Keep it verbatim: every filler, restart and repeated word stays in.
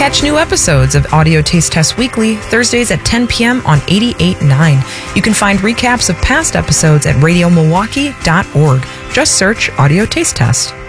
Catch new episodes of Audio Taste Test Weekly, Thursdays at ten p.m. on eighty-eight point nine. You can find recaps of past episodes at radio milwaukee dot org. Just search Audio Taste Test.